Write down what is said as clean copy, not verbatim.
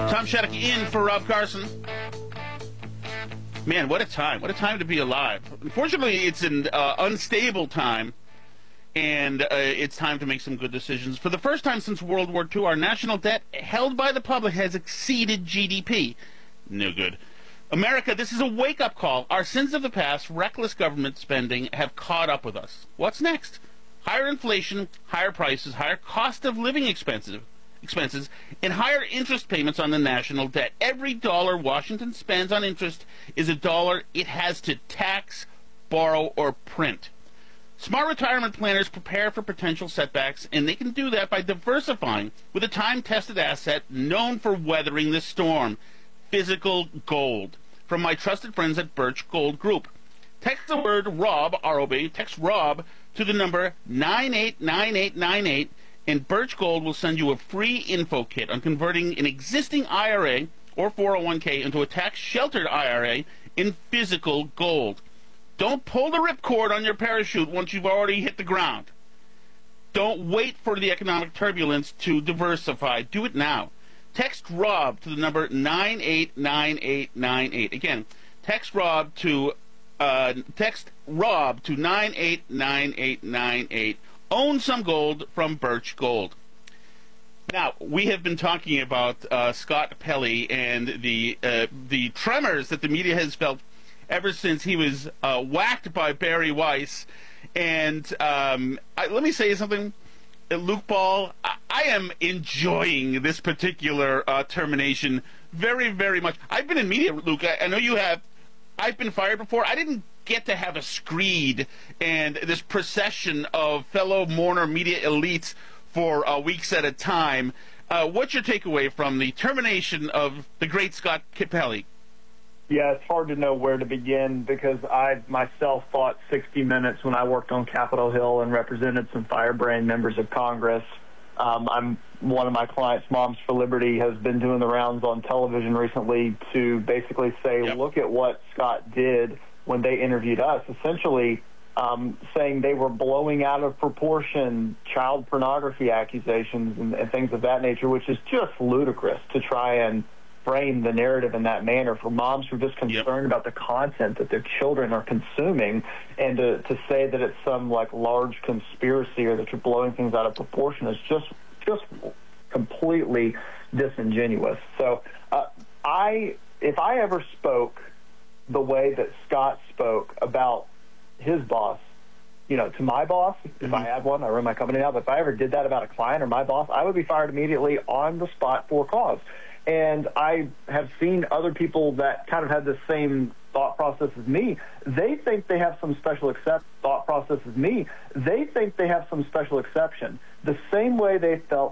Tom Shattuck in for Rob Carson. Man, what a time. What a time to be alive. Unfortunately, it's an unstable time, and it's time to make some good decisions. For the first time since World War II, our national debt held by the public has exceeded GDP. No good. America, this is a wake-up call. Our sins of the past, reckless government spending, have caught up with us. What's next? Higher inflation, higher prices, higher cost of living expenses, and higher interest payments on the national debt. Every dollar Washington spends on interest is a dollar it has to tax, borrow, or print. Smart retirement planners prepare for potential setbacks, and they can do that by diversifying with a time-tested asset known for weathering the storm, physical gold, from my trusted friends at Birch Gold Group. Text the word ROB, R-O-B, text ROB to the number 989898, and Birch Gold will send you a free info kit on converting an existing IRA or 401k into a tax-sheltered IRA in physical gold. Don't pull the ripcord on your parachute once you've already hit the ground. Don't wait for the economic turbulence to diversify. Do it now. Text ROB to the number 989898. Again, text ROB to 989898. Own some gold from Birch Gold. Now, we have been talking about Scott Pelley and the tremors that the media has felt ever since he was whacked by Barry Weiss. And let me say something, Luke Ball. I am enjoying this particular termination very, very much. I've been in media, Luke. I know you have. I've been fired before. I didn't get to have a screed and this procession of fellow mourner media elites for weeks at a time. What's your takeaway from the termination of the great Scott Pelley? Yeah, it's hard to know where to begin because I myself fought 60 Minutes when I worked on Capitol Hill and represented some firebrand members of Congress. I'm one of my clients, Moms for Liberty, has been doing the rounds on television recently to basically say, Look at what Scott did when they interviewed us, essentially saying they were blowing out of proportion child pornography accusations and things of that nature, which is just ludicrous to try and frame the narrative in that manner for moms who are just concerned about the content that their children are consuming, and to say that it's some like large conspiracy or that you're blowing things out of proportion is just completely disingenuous. So if I ever spoke the way that Scott spoke about his boss, to my boss, if I had one, I run my company now, but if I ever did that about a client or my boss, I would be fired immediately on the spot for cause. And I have seen other people that kind of have the same thought process as me. They think they have some special thought process as me. They think they have some special exception. The same way they felt